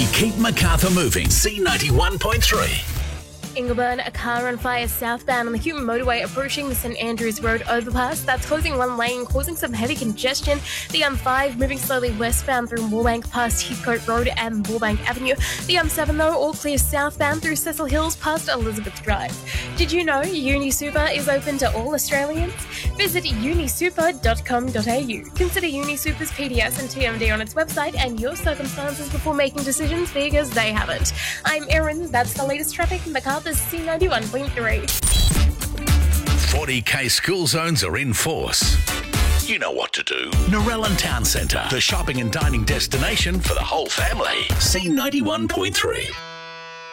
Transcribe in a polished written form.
We keep Macarthur moving. C91.3. Ingleburn, a car on fire southbound on the Hume motorway approaching the St Andrews Road overpass. That's closing one lane, causing some heavy congestion. The M5 moving slowly westbound through Moorebank past Heathcote Road and Moorebank Avenue. The M7 though, all clear southbound through Cecil Hills past Elizabeth Drive. Did you know UniSuper is open to all Australians? Visit unisuper.com.au. Consider UniSuper's PDS and TMD on its website and your circumstances before making decisions because they haven't. I'm Erin, that's the latest traffic in Macarthur's C91.3. 40k school zones are in force. You know what to do. Narellan Town Centre, the shopping and dining destination for the whole family. C91.3.